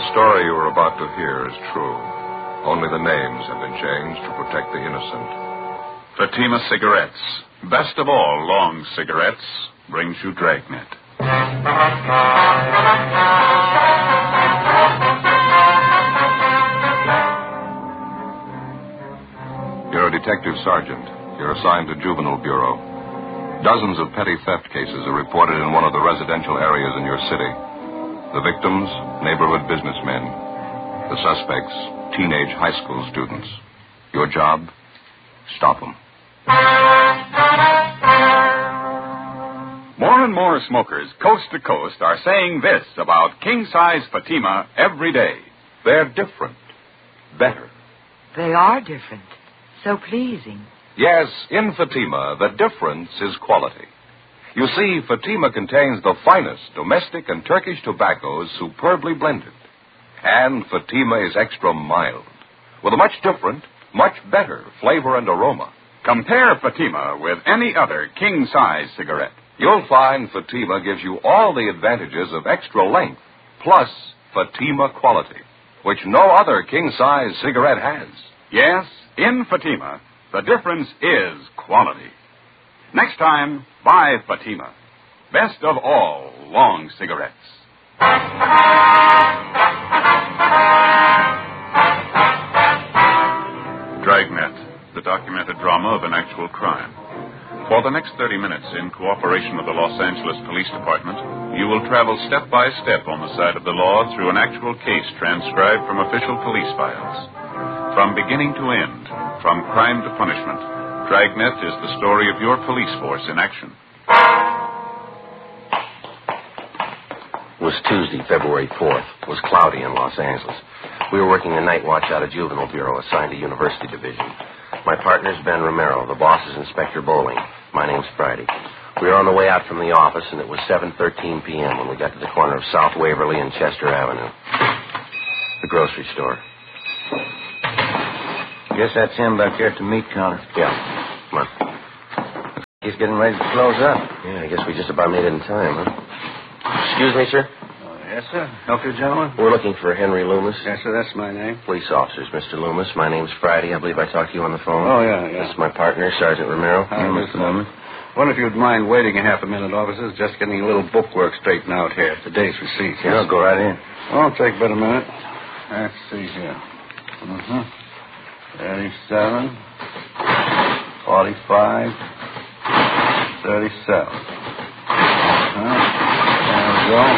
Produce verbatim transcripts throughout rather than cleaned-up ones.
story you are about to hear is true. Only the names have been changed to protect the innocent. Fatima Cigarettes, best of all long cigarettes, brings you Dragnet. You're a detective sergeant. You're assigned to Juvenile Bureau. Dozens of petty theft cases are reported in one of the residential areas in your city. The victims, neighborhood businessmen. The suspects, teenage high school students. Your job? Stop them. More and more smokers, coast to coast, are saying this about king-size Fatima every day. They're different. Better. They are different. So pleasing. Yes, in Fatima, the difference is quality. You see, Fatima contains the finest domestic and Turkish tobaccos superbly blended. And Fatima is extra mild, with a much different, much better flavor and aroma. Compare Fatima with any other king-size cigarette. You'll find Fatima gives you all the advantages of extra length, plus Fatima quality, which no other king-size cigarette has. Yes, in Fatima, the difference is quality. Next time, buy Fatima. Best of all long cigarettes. Dragnet, the documented drama of an actual crime. For the next thirty minutes, in cooperation with the Los Angeles Police Department, you will travel step by step on the side of the law through an actual case transcribed from official police files. From beginning to end, from crime to punishment, Dragnet is the story of your police force in action. It was Tuesday, February fourth. It was cloudy in Los Angeles. We were working the night watch out of Juvenile Bureau, assigned to University Division. My partner's Ben Romero. The boss is Inspector Bowling. My name's Friday. We were on the way out from the office, and it was seven thirteen p.m. when we got to the corner of South Waverly and Chester Avenue. The grocery store. Guess that's him back there at the meat counter. Yeah. Come on. He's getting ready to close up. Yeah, I guess we just about made it in time, huh? Excuse me, sir? Uh, yes, sir. Help you, gentlemen? We're looking for Henry Loomis. Yes, sir. That's my name. Police officers, Mister Loomis. My name's Friday. I believe I talked to you on the phone. Oh, yeah, yeah. This is my partner, Sergeant Romero. Hi, Mister Loomis. Wonder if you'd mind waiting a half a minute, officers. Just getting a little bookwork straightened out here. Today's receipts. Yeah, go right in. Won't take but a minute. Let's see here. Mm-hmm. thirty-seven, forty-five, thirty-seven. Uh-huh. There we go.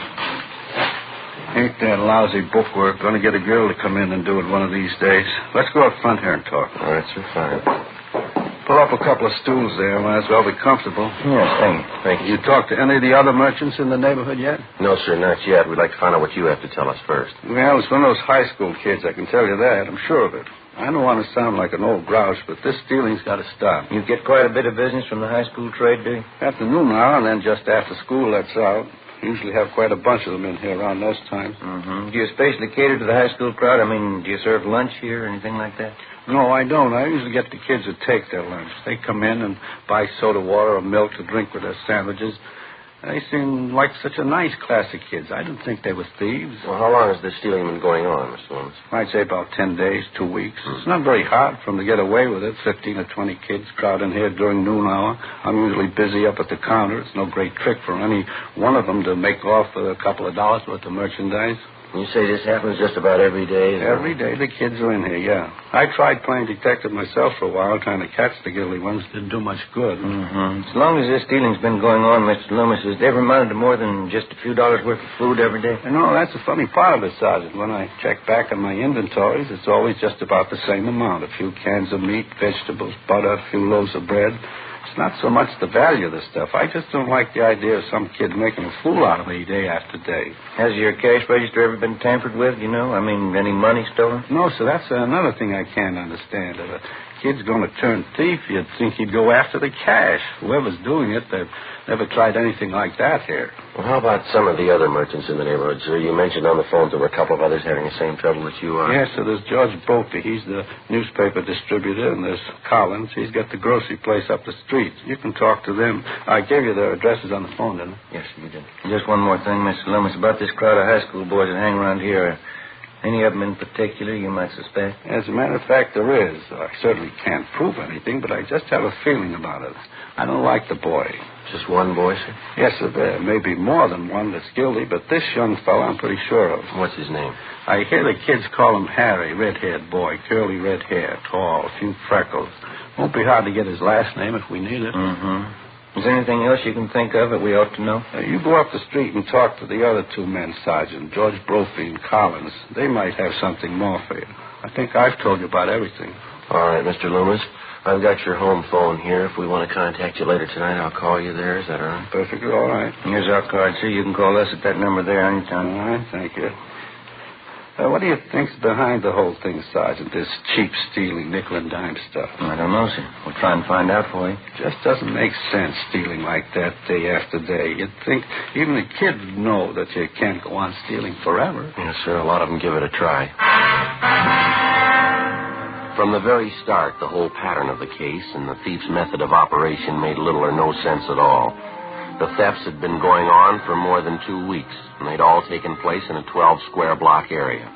Ain't that lousy bookwork going to get a girl to come in and do it one of these days? Let's go up front here and talk. All right, sir, fine. Pull up a couple of stools there. Might as well be comfortable. Yes, thank you. Thank you. You talked to any of the other merchants in the neighborhood yet? No, sir, not yet. We'd like to find out what you have to tell us first. Well, it's one of those high school kids, I can tell you that. I'm sure of it. I don't want to sound like an old grouch, but this stealing's got to stop. You get quite a bit of business from the high school trade, do you? At the noon hour, and then just after school lets out. Usually have quite a bunch of them in here around those times. Mm-hmm. Do you especially cater to the high school crowd? I mean, do you serve lunch here or anything like that? No, I don't. I usually get the kids to take their lunch. They come in and buy soda water or milk to drink with their sandwiches. They seem like such a nice class of kids. I didn't think they were thieves. Well, how long has this stealing been going on, Mister Loomis? I'd say about ten days, two weeks. Mm. It's not very hard for them to get away with it. Fifteen or twenty kids crowd in here during noon hour. I'm usually busy up at the counter. It's no great trick for any one of them to make off with a couple of dollars worth of merchandise. You say this happens just about every day? Every day the kids are in here, yeah. I tried playing detective myself for a while, trying to catch the guilty ones. Didn't do much good. Mm-hmm. As long as this stealing's been going on, Mister Loomis, has it ever amounted to more than just a few dollars worth of food every day? You know, that's the funny part of it, Sergeant. When I check back on my inventories, it's always just about the same amount. A few cans of meat, vegetables, butter, a few loaves of bread. It's not so much the value of the stuff. I just don't like the idea of some kid making a fool out of me day after day. Has your cash register ever been tampered with, you know? I mean, any money stolen? No, sir. That's another thing I can't understand. Uh, kid's going to turn thief, you'd think he'd go after the cash. Whoever's doing it, they've never tried anything like that here. Well, how about some of the other merchants in the neighborhood, sir? You mentioned on the phone there were a couple of others having the same trouble that you are. Yes, so there's George Brophy. He's the newspaper distributor, and there's Collins. He's got the grocery place up the street. You can talk to them. I gave you their addresses on the phone, didn't I? Yes, you did. Just one more thing, Mister Loomis, about this crowd of high school boys that hang around here. Any of them in particular you might suspect? As a matter of fact, there is. I certainly can't prove anything, but I just have a feeling about it. I don't like the boy. Just one boy, sir? Yes, sir, there may be more than one that's guilty, but this young fellow I'm pretty sure of. What's his name? I hear the kids call him Harry, red-haired boy, curly red hair, tall, a few freckles. Won't be hard to get his last name if we need it. Mm-hmm. Is there anything else you can think of that we ought to know? Uh, you go up the street and talk to the other two men, Sergeant, George Brophy and Collins. They might have something more for you. I think I've told you about everything. All right, Mister Loomis. I've got your home phone here. If we want to contact you later tonight, I'll call you there. Is that all right? Perfectly all right. Here's our card, sir. You can call us at that number there anytime. All right, thank you. Uh, what do you think's behind the whole thing, Sergeant, this cheap stealing, nickel and dime stuff? I don't know, sir. We'll try and find out for you. Just doesn't make sense stealing like that day after day. You'd think even the kids know that you can't go on stealing forever. Yes, sir. A lot of them give it a try. From the very start, the whole pattern of the case and the thief's method of operation made little or no sense at all. The thefts had been going on for more than two weeks, and they'd all taken place in a twelve-square block area.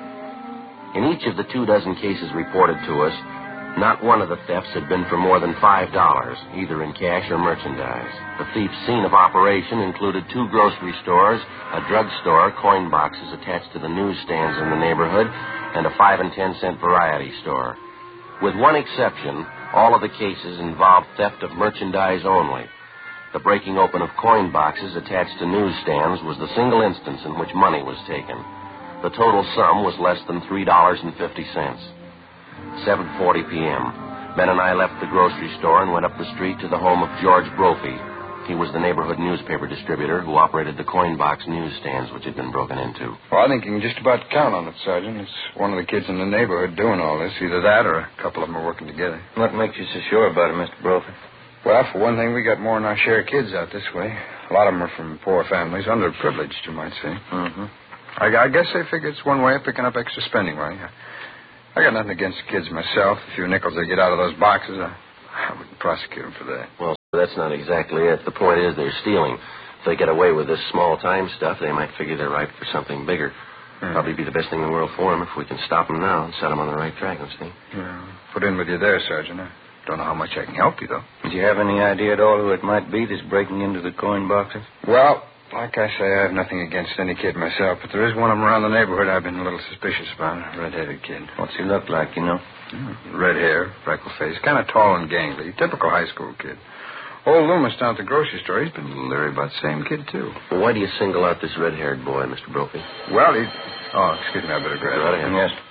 In each of the two dozen cases reported to us, not one of the thefts had been for more than five dollars, either in cash or merchandise. The thief's scene of operation included two grocery stores, a drugstore, coin boxes attached to the newsstands in the neighborhood, and a five and ten cent variety store. With one exception, all of the cases involved theft of merchandise only. The breaking open of coin boxes attached to newsstands was the single instance in which money was taken. The total sum was less than three dollars and fifty cents. seven forty p.m. Ben and I left the grocery store and went up the street to the home of George Brophy. He was the neighborhood newspaper distributor who operated the coin box newsstands which had been broken into. Well, I think you can just about count on it, Sergeant. It's one of the kids in the neighborhood doing all this. Either that or a couple of them are working together. What makes you so sure about it, Mister Brophy? Well, for one thing, we got more than our share of kids out this way. A lot of them are from poor families, underprivileged, you might say. Mm-hmm. I, I guess they figure it's one way of picking up extra spending money. I, I got nothing against kids myself. A few nickels they get out of those boxes, I, I wouldn't prosecute them for that. Well, that's not exactly it. The point is they're stealing. If they get away with this small-time stuff, they might figure they're ripe for something bigger. Hmm. Probably be the best thing in the world for them if we can stop them now and set them on the right track, don't you think? Yeah. Put in with you there, Sergeant. I don't know how much I can help you, though. Do you have any idea at all who it might be that's breaking into the coin boxes? Well, like I say, I have nothing against any kid myself, but there is one of them around the neighborhood I've been a little suspicious about. A red-headed kid. What's he look like, you know? Mm, red hair, freckle face, kind of tall and gangly. Typical high school kid. Old Loomis down at the grocery store, he's been a little leery about the same kid, too. Well, why do you single out this red-haired boy, Mister Brophy? Well, he... Oh, excuse me, I better grab Right it. ahead. Yes.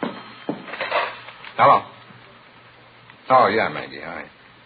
Hello. Oh, yeah, Maggie, hi.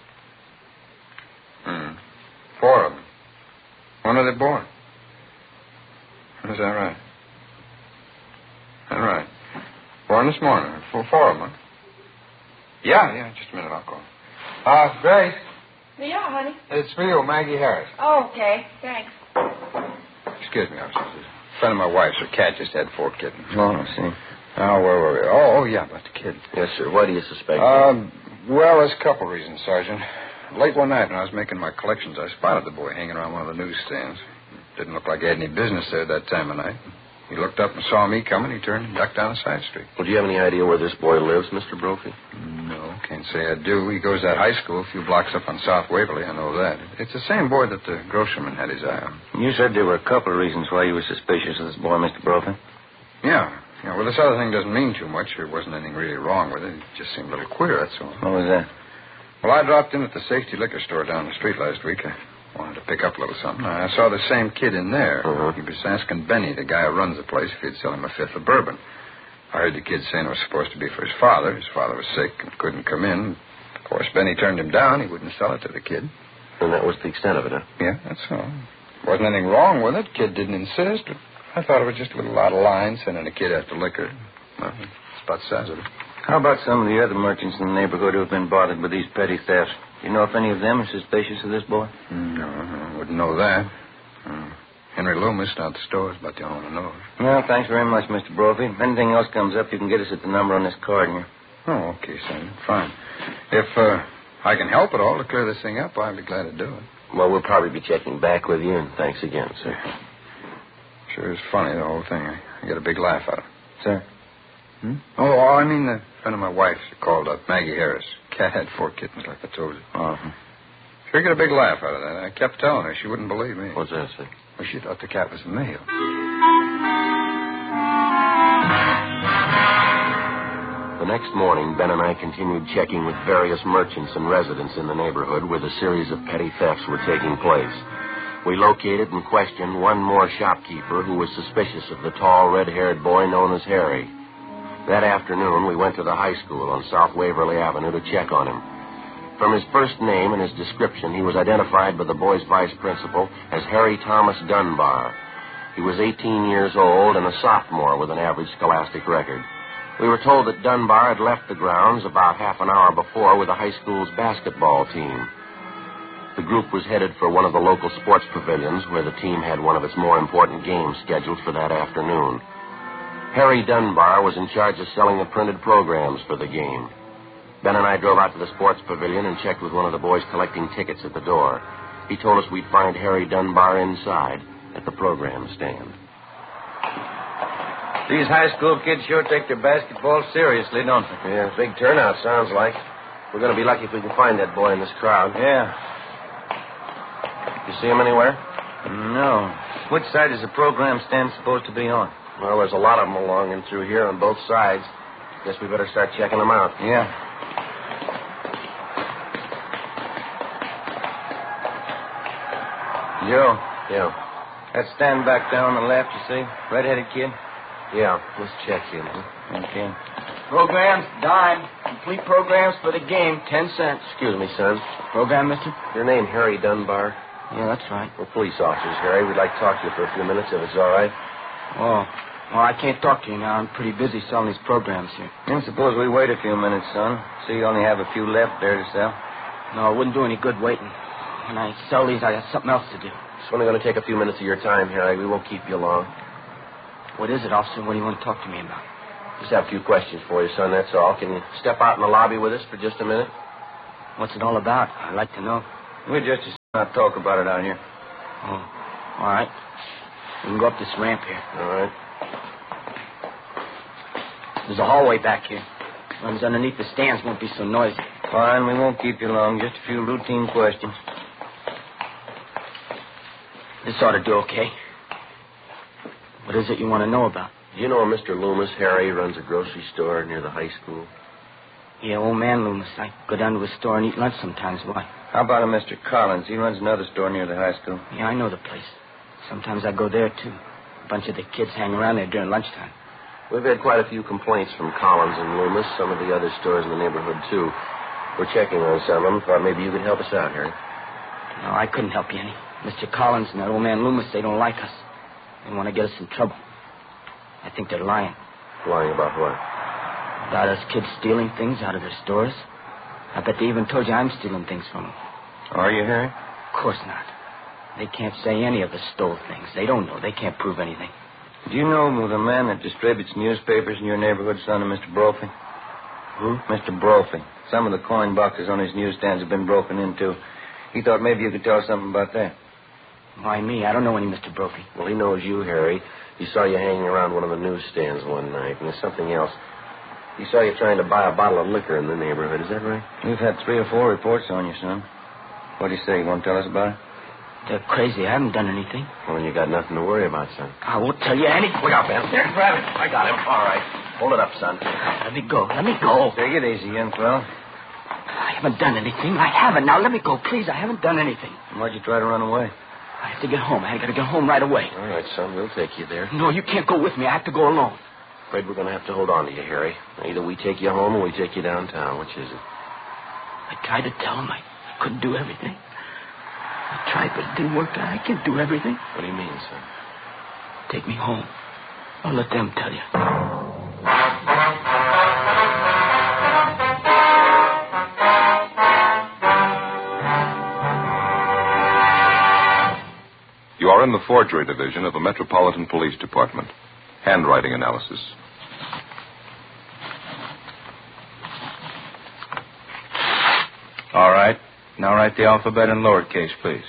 Hmm. Four of them. When are they born? Is that right? All right. Born this morning. Four, four of them, huh? Yeah, yeah, just a minute, I'll call. Uh, Grace, Yeah, honey. it's for you, Maggie Harris. Oh, okay. Thanks. Excuse me, officer. A friend of my wife's, her cat just had four kittens. Oh, I see. Oh, where were we? Oh, oh, yeah, about the kid. Yes, sir. Why do you suspect Um, well, there's a couple reasons, Sergeant. Late one night when I was making my collections, I spotted the boy hanging around one of the newsstands. Didn't look like he had any business there that time of night. He looked up and saw me coming. He turned and ducked down a side street. Well, do you have any idea where this boy lives, Mister Brophy? No, can't say I do. He goes to that high school a few blocks up on South Waverly. I know that. It's the same boy that the grocerman had his eye on. You said there were a couple of reasons why you were suspicious of this boy, Mister Brophy. Yeah. Yeah, well, this other thing doesn't mean too much. There wasn't anything really wrong with it. It just seemed a little queer, that's all. What was that? Well, I dropped in at the Safety Liquor Store down the street last week. I wanted to pick up a little something. I saw the same kid in there. Uh-huh. He was asking Benny, the guy who runs the place, if he'd sell him a fifth of bourbon. I heard the kid saying it was supposed to be for his father. His father was sick and couldn't come in. Of course, Benny turned him down. He wouldn't sell it to the kid. And that was the extent of it, huh? Yeah, that's all. Wasn't anything wrong with it. Kid didn't insist. But I thought it was just a little out of line sending a kid after liquor. Well, that's about the size of it. How about some of the other merchants in the neighborhood who have been bothered with these petty thefts? Do you know if any of them are suspicious of this boy? No, I wouldn't know that. Uh, Henry Loomis out the store is about the only one I know. Well, thanks very much, Mister Brophy. If anything else comes up, you can get us at the number on this card here. Oh, okay, Sergeant. Fine. If uh, I can help at all to clear this thing up, I'd be glad to do it. Well, we'll probably be checking back with you, and thanks again, sir. Sure is funny, the whole thing. I, I get a big laugh out of it. Sir? Hmm? Oh, I mean, the friend of my wife's called up, Maggie Harris. Cat had four kittens, like I told you. Uh-huh. Sure get a big laugh out of that. I kept telling her. She wouldn't believe me. What's that, sir? Well, she thought the cat was a male. The next morning, Ben and I continued checking with various merchants and residents in the neighborhood where the series of petty thefts were taking place. We located and questioned one more shopkeeper who was suspicious of the tall, red-haired boy known as Harry. That afternoon, we went to the high school on South Waverly Avenue to check on him. From his first name and his description, he was identified by the boy's vice principal as Harry Thomas Dunbar. He was eighteen years old and a sophomore with an average scholastic record. We were told that Dunbar had left the grounds about half an hour before with the high school's basketball team. The group was headed for one of the local sports pavilions where the team had one of its more important games scheduled for that afternoon. Harry Dunbar was in charge of selling the printed programs for the game. Ben and I drove out to the sports pavilion and checked with one of the boys collecting tickets at the door. He told us we'd find Harry Dunbar inside at the program stand. These high school kids sure take their basketball seriously, don't they? Yeah, big turnout, sounds like. We're going to be lucky if we can find that boy in this crowd. Yeah. You see him anywhere? No. Which side is the program stand supposed to be on? Well, there's a lot of them along and through here on both sides. Guess we better start checking them out. Yeah. Joe. Yeah. That stand back down on the left, you see? Red-headed kid? Yeah, let's check him. Okay. Programs, dime. Complete programs for the game, ten cents. Excuse me, son. Program, mister? Your name, Harry Dunbar? Yeah, that's right. We're police officers, Harry. We'd like to talk to you for a few minutes, if it's all right. Oh. Well, I can't talk to you now. I'm pretty busy selling these programs here. And suppose we wait a few minutes, son. See, you only have a few left there to sell. No, it wouldn't do any good waiting. When I sell these, I got something else to do. It's only going to take a few minutes of your time, Harry. We won't keep you long. What is it, officer? What do you want to talk to me about? Just have a few questions for you, son, that's all. Can you step out in the lobby with us for just a minute? What's it all about? I'd like to know. We'll just not talk about it out here. Oh, all right. We can go up this ramp here. All right. There's a hallway back here. Runs underneath the stands, won't be so noisy. Fine, we won't keep you long. Just a few routine questions. This ought to do okay. What is it you want to know about? Do you know a Mister Loomis? Harry runs a grocery store near the high school. Yeah, old man Loomis. I go down to his store and eat lunch sometimes. Why? How about a Mister Collins? He runs another store near the high school. Yeah, I know the place. Sometimes I go there, too. A bunch of the kids hang around there during lunchtime. We've had quite a few complaints from Collins and Loomis, some of the other stores in the neighborhood, too. We're checking on some of them. Thought maybe you could help us out, Harry. No, I couldn't help you any. Mister Collins and that old man Loomis, they don't like us. They want to get us in trouble. I think they're lying. Lying about what? About us kids stealing things out of their stores. I bet they even told you I'm stealing things from them. Are you, Harry? Of course not. They can't say any of us stole things. They don't know. They can't prove anything. Do you know the man that distributes newspapers in your neighborhood, son of Mister Brophy? Who? Mister Brophy. Some of the coin boxes on his newsstands have been broken into. He thought maybe you could tell us something about that. Why me? I don't know any Mister Brophy. Well, he knows you, Harry. He saw you hanging around one of the newsstands one night, and there's something else. He saw you trying to buy a bottle of liquor in the neighborhood. Is that right? We've had three or four reports on you, son. What do you say? You want to tell us about it? They're crazy. I haven't done anything. Well, then you got nothing to worry about, son. I won't tell you anything. Look out, Ben. There, grab it. I got him. All right. Hold it up, son. Let me go. Let me go. Take it easy, young fellow. I haven't done anything. I haven't. Now, let me go, please. I haven't done anything. Why'd you try to run away? I have to get home. I got to get home right away. All right, son. We'll take you there. No, you can't go with me. I have to go alone. Afraid we're going to have to hold on to you, Harry. Either we take you home or we take you downtown. Which is it? I tried to tell him I couldn't do everything. I tried, but it didn't work. I can't do everything. What do you mean, son? Take me home. I'll let them tell you. You're in the forgery division of the Metropolitan Police Department. Handwriting analysis. All right. Now write the alphabet in lowercase, please.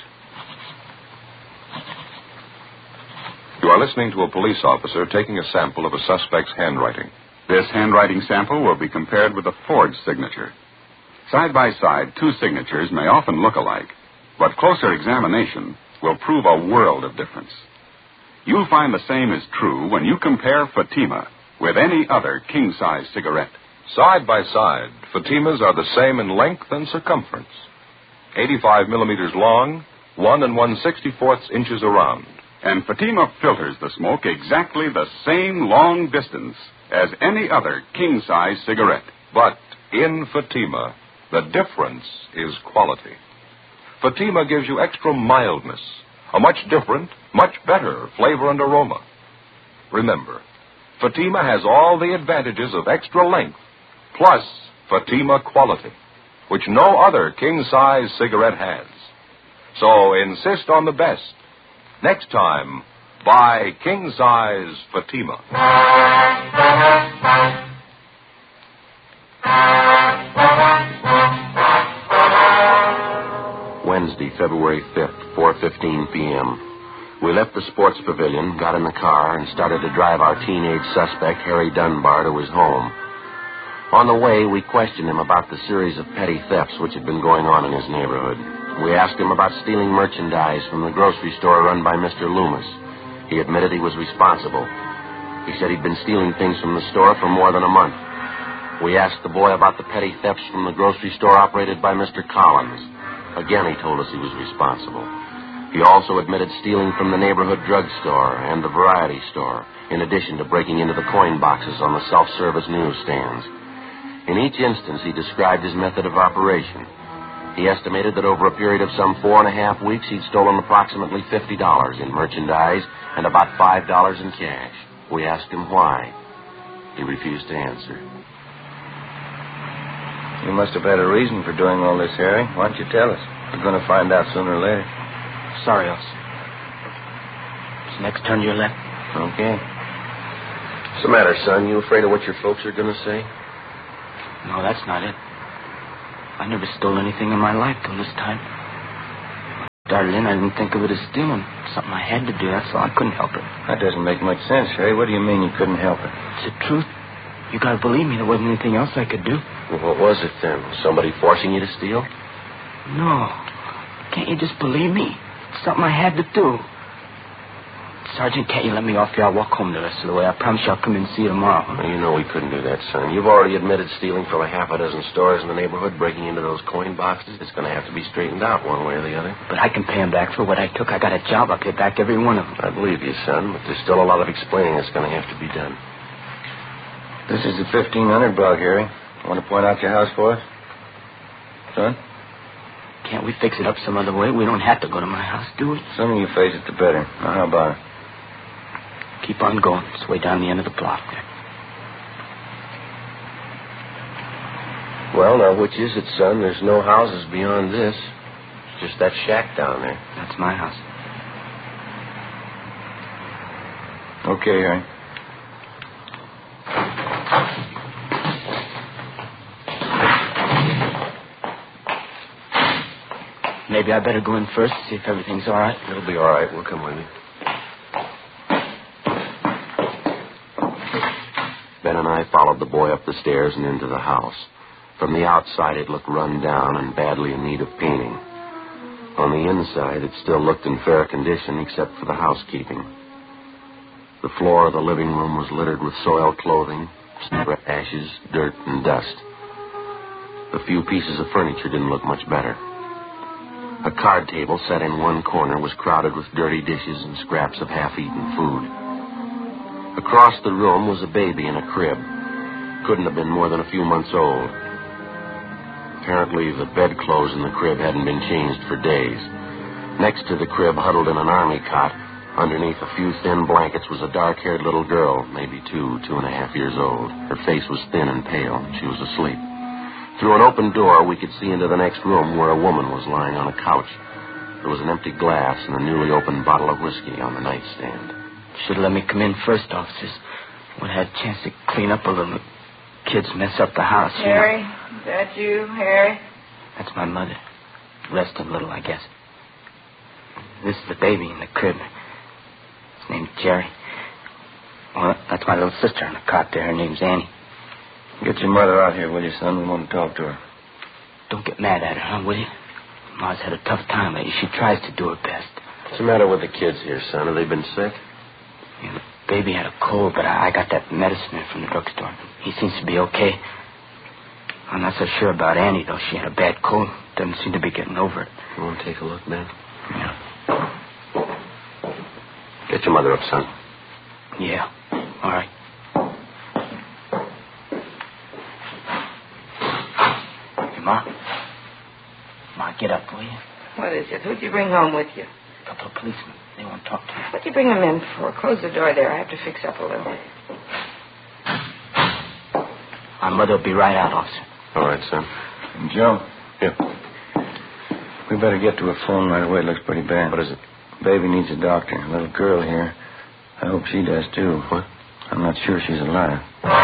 You are listening to a police officer taking a sample of a suspect's handwriting. This handwriting sample will be compared with a forged signature. Side by side, two signatures may often look alike, but closer examination will prove a world of difference. You'll find the same is true when you compare Fatima with any other king-size cigarette. Side by side, Fatimas are the same in length and circumference. eighty-five millimeters long, one and one sixty-fourths inches around. And Fatima filters the smoke exactly the same long distance as any other king-size cigarette. But in Fatima, the difference is quality. Fatima gives you extra mildness, a much different, much better flavor and aroma. Remember, Fatima has all the advantages of extra length, plus Fatima quality, which no other king-size cigarette has. So insist on the best. Next time, buy king-size Fatima. Wednesday, February fifth, four fifteen p.m. We left the sports pavilion, got in the car, and started to drive our teenage suspect, Harry Dunbar, to his home. On the way, we questioned him about the series of petty thefts which had been going on in his neighborhood. We asked him about stealing merchandise from the grocery store run by Mister Loomis. He admitted he was responsible. He said he'd been stealing things from the store for more than a month. We asked the boy about the petty thefts from the grocery store operated by Mister Collins. Again, he told us he was responsible. He also admitted stealing from the neighborhood drugstore and the variety store, in addition to breaking into the coin boxes on the self-service newsstands. In each instance, he described his method of operation. He estimated that over a period of some four and a half weeks, he'd stolen approximately fifty dollars in merchandise and about five dollars in cash. We asked him why. He refused to answer. You must have had a reason for doing all this, Harry. Why don't you tell us? We're going to find out sooner or later. Sorry, officer. It's next turn to your left. Okay. What's the matter, son? You afraid of what your folks are going to say? No, that's not it. I never stole anything in my life till this time. Started in, I didn't think of it as stealing. Something I had to do, that's all. I couldn't help it. That doesn't make much sense, Harry. What do you mean you couldn't help it? It's the truth. You gotta believe me, there wasn't anything else I could do. Well, what was it then? Was somebody forcing you to steal? No. Can't you just believe me? It's something I had to do. Sergeant, can't you let me off here? I'll walk home the rest of the way. I promise you I'll come in and see you tomorrow. Well, you know we couldn't do that, son. You've already admitted stealing from a half a dozen stores in the neighborhood, breaking into those coin boxes. It's going to have to be straightened out one way or the other. But I can pay him back for what I took. I got a job. I'll pay back every one of them. I believe you, son, but there's still a lot of explaining that's going to have to be done. This is the fifteen hundred block, Harry. Want to point out your house for us? Son? Can't we fix it up some other way? We don't have to go to my house, do we? The sooner you face it, the better. Now, how about it? Keep on going. It's way down the end of the block there. Well, now, which is it, son? There's no houses beyond this. It's just that shack down there. That's my house. Okay, Harry. Maybe I better go in first, see if everything's all right. It'll be all right. We'll come with you. Ben and I followed the boy up the stairs and into the house. From the outside, it looked run down and badly in need of painting. On the inside, it still looked in fair condition, except for the housekeeping. The floor of the living room was littered with soiled clothing, ashes, dirt, and dust. The few pieces of furniture didn't look much better. A card table set in one corner was crowded with dirty dishes and scraps of half-eaten food. Across the room was a baby in a crib. Couldn't have been more than a few months old. Apparently, the bedclothes in the crib hadn't been changed for days. Next to the crib, huddled in an army cot, underneath a few thin blankets, was a dark-haired little girl, maybe two, two and a half years old. Her face was thin and pale. She was asleep. Through an open door, we could see into the next room where a woman was lying on a couch. There was an empty glass and a newly opened bottle of whiskey on the nightstand. Should have let me come in first, officers. Would have had a chance to clean up a little. Kids mess up the house. Harry, You know. is that you, Harry? That's my mother. Rested a little, I guess. This is the baby in the crib. His name's Jerry. Well, that's my little sister on the cot there. Her name's Annie. Get your mother out here, will you, son? We want to talk to her. Don't get mad at her, huh, will you? Ma's had a tough time lately. She tries to do her best. What's the matter with the kids here, son? Have they been sick? Yeah, the baby had a cold, but I, I got that medicine in from the drugstore. He seems to be okay. I'm not so sure about Annie, though. She had a bad cold. Doesn't seem to be getting over it. You want to take a look, man? Yeah. Get your mother up, son. Yeah. All right. Hey, Ma. Ma, get up, will you? What is it? Who'd you bring home with you? A couple of policemen. They want to talk to you. What'd you bring them in for? Close the door there. I have to fix up a little. My mother will be right out, officer. All right, son. And Joe? Yeah. We better get to a phone right away. It looks pretty bad. What is it? Baby needs a doctor. A little girl here. I hope she does, too. What? I'm not sure she's alive.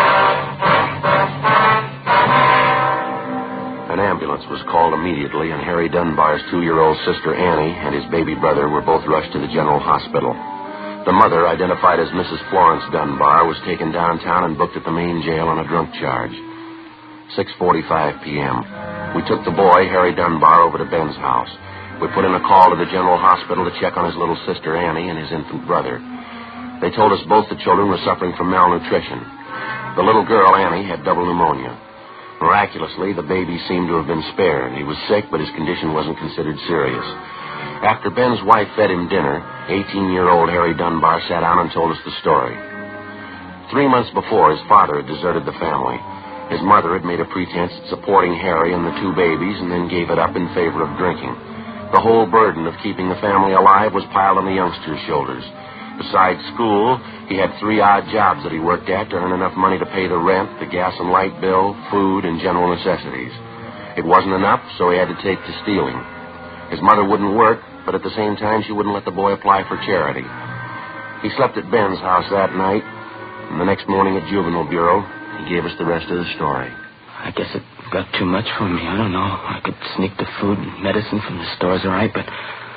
An ambulance was called immediately, and Harry Dunbar's two-year-old sister Annie and his baby brother were both rushed to the general hospital. The mother, identified as Missus Florence Dunbar, was taken downtown and booked at the main jail on a drunk charge. six forty-five p.m. We took the boy, Harry Dunbar, over to Ben's house. We put in a call to the general hospital to check on his little sister Annie and his infant brother. They told us both the children were suffering from malnutrition. The little girl, Annie, had double pneumonia. Miraculously, the baby seemed to have been spared. He was sick, but his condition wasn't considered serious. After Ben's wife fed him dinner, eighteen-year-old Harry Dunbar sat down and told us the story. Three months before, his father had deserted the family. His mother had made a pretense at supporting Harry and the two babies and then gave it up in favor of drinking. The whole burden of keeping the family alive was piled on the youngster's shoulders. Besides school, he had three odd jobs that he worked at to earn enough money to pay the rent, the gas and light bill, food, and general necessities. It wasn't enough, so he had to take to stealing. His mother wouldn't work, but at the same time, she wouldn't let the boy apply for charity. He slept at Ben's house that night, and the next morning at Juvenile Bureau, he gave us the rest of the story. I guess it got too much for me. I don't know. I could sneak the food and medicine from the stores, all right, but